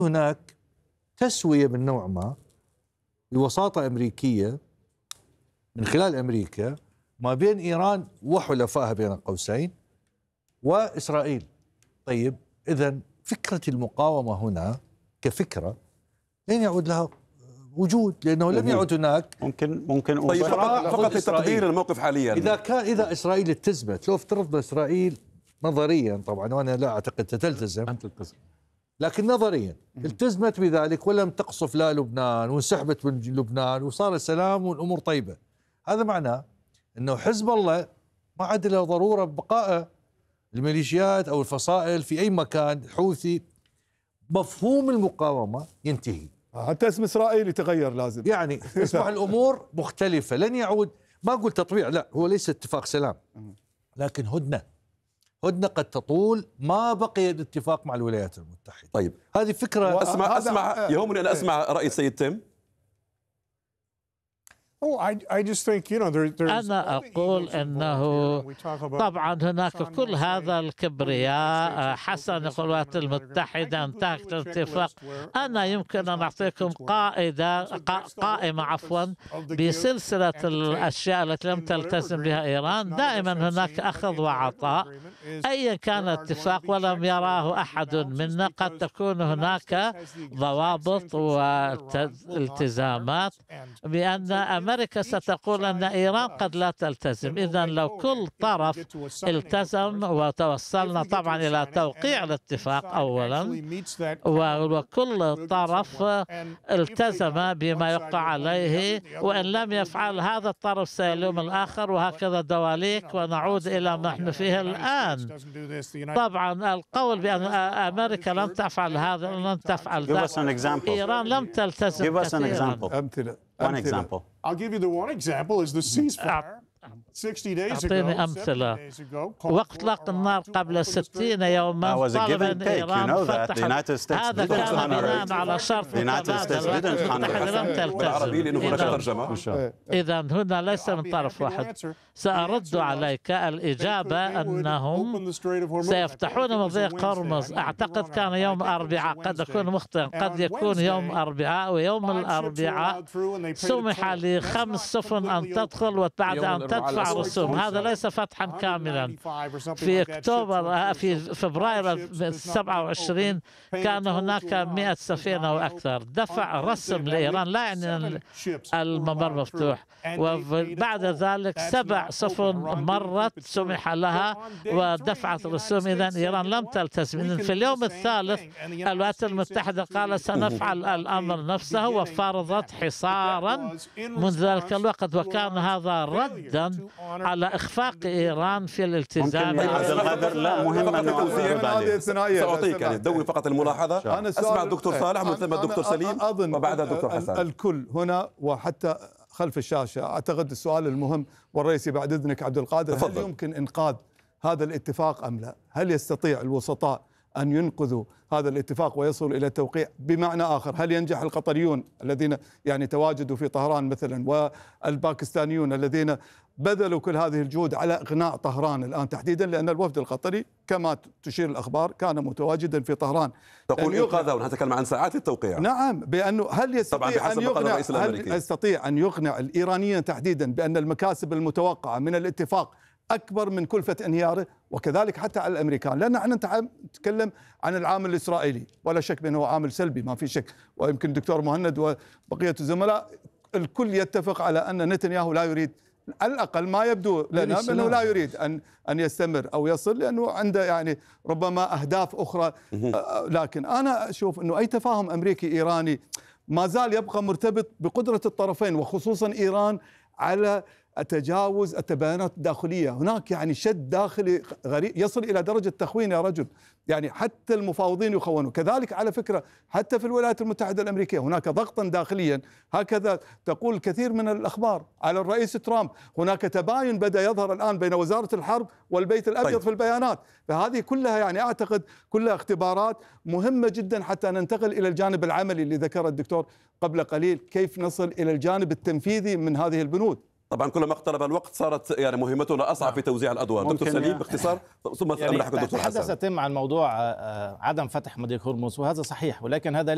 هناك تسوية من نوع ما بوساطة أمريكية من خلال أمريكا ما بين إيران وحلفائها بين قوسين وإسرائيل. طيب إذن فكرة المقاومة هنا كفكرة لن يعود لها وجود، لأنه لم يعد هناك ممكن طيب فقط لتقدير الموقف حاليا. إذا إسرائيل التزمت، لو افترضنا إسرائيل نظريا طبعا وأنا لا أعتقد تلتزم، لكن نظريا التزمت بذلك ولم تقصف لا لبنان وانسحبت من لبنان وصار السلام والأمور طيبة، هذا معناه أنه حزب الله ما عاد له ضرورة ببقائه، الميليشيات أو الفصائل في أي مكان حوثي، مفهوم المقاومة ينتهي. حتى اسم إسرائيل يتغير لازم، يعني تصبح الأمور مختلفة، لن يعود، ما أقول تطبيع، لا هو ليس اتفاق سلام، لكن هدنة قد تطول ما بقي الاتفاق مع الولايات المتحدة. طيب هذه فكرة. أسمع يهمني أن أسمع رأي السيد تيم. أنا أقول أنه طبعا هناك كل هذا الكبرياء، حسن الولايات المتحدة انتهت الاتفاق. أنا يمكن أن أعطيكم قائمة بسلسلة الأشياء التي لم تلتزم بها إيران. دائما هناك أخذ وعطاء أيا كان الاتفاق، ولم يراه أحد منا. قد تكون هناك ضوابط والتزامات بأن أمريكا ستقول أن إيران قد لا تلتزم. إذن لو كل طرف التزم، وتوصلنا طبعا إلى توقيع الاتفاق أولا، وكل طرف التزم بما يقع عليه، وإن لم يفعل هذا الطرف سيلوم الآخر، وهكذا دواليك، ونعود إلى ما نحن فيه الآن. طبعا القول بأن أمريكا لم تفعل هذا لن تفعل ذاك، إيران لم تلتزم كثيرا. One example. I'll give you the one example is the ceasefire. 60 days ago, أعطيني أمثلة. وقت إطلاق النار قبل 60 يوما طلب أن إيران فتحت. هذا كان بناء على شرط متبادل، لم تلتزم. إذا هنا ليس من طرف واحد. سأرد عليك الإجابة أنهم سيفتحون مضيق هرمز. أعتقد كان يوم أربعاء، قد أكون مخطئا، قد يكون يوم أربعاء، ويوم الأربعاء سمح ل5 سفن أن تدخل وبعد أن تدفع رسوم. هذا ليس فتحا كاملا. في أكتوبر، في فبراير 27 كان هناك 100 سفينة وأكثر. دفع رسم لإيران، لا يعني الممر مفتوح. وبعد ذلك 7 سفن مرت سمح لها ودفعت رسوم. إذن إيران لم تلتزم. في اليوم الثالث الولايات المتحدة قالت سنفعل الأمر نفسه، وفرضت حصارا منذ ذلك الوقت، وكان هذا ردا على إخفاق إيران في الالتزام. لا مهم أن سأعطيك يعني دوي فقط الملاحظة. أسمع الدكتور صالح من ثم الدكتور سليم وبعدها الدكتور حسن. الكل هنا وحتى خلف الشاشة. أعتقد السؤال المهم والرئيسي بعد إذنك عبد القادر، هل يمكن إنقاذ هذا الاتفاق أم لا؟ هل يستطيع الوسطاء أن ينقذوا هذا الاتفاق ويصلوا إلى التوقيع؟ بمعنى آخر، هل ينجح القطريون الذين يعني تواجدوا في طهران مثلا، والباكستانيون الذين بذلوا كل هذه الجهود على إقناع طهران الآن تحديدا، لأن الوفد القطري كما تشير الأخبار كان متواجدا في طهران. تقول إنقاذه، ونتكلم عن ساعات التوقيع. نعم، بأنه هل يستطيع أن يقنع الإيرانيين تحديدا بأن المكاسب المتوقعة من الاتفاق أكبر من كلفة انهياره، وكذلك حتى على الأمريكان، لأن احنا نتكلم عن العامل الإسرائيلي، ولا شك بأنه عامل سلبي ما في شك. ويمكن الدكتور مهند وبقية الزملاء الكل يتفق على أن نتنياهو لا يريد، على الأقل ما يبدو لنا أنه لا يريد أن يستمر أو يصل، لأنه عنده يعني ربما أهداف أخرى. لكن أنا أشوف أنه أي تفاهم أمريكي إيراني ما زال يبقى مرتبط بقدرة الطرفين، وخصوصا إيران على تجاوز التباينات الداخلية. هناك يعني شد داخلي غريب يصل إلى درجة تخوين يا رجل، يعني حتى المفاوضين يخونوا. كذلك على فكرة حتى في الولايات المتحدة الأمريكية هناك ضغطا داخليا، هكذا تقول كثير من الأخبار على الرئيس ترامب. هناك تباين بدأ يظهر الآن بين وزارة الحرب والبيت الأبيض في البيانات. فهذه كلها يعني أعتقد كلها اختبارات مهمة جدا حتى ننتقل إلى الجانب العملي اللي ذكره الدكتور قبل قليل، كيف نصل إلى الجانب التنفيذي من هذه البنود. طبعا كلما اقترب الوقت صارت يعني مهمتنا أصعب في توزيع الأدوار. دكتور سليم باختصار، ثم أمنحك الدكتور حسن. تحدث عن موضوع عدم فتح مضيق هرمز، وهذا صحيح، ولكن هذا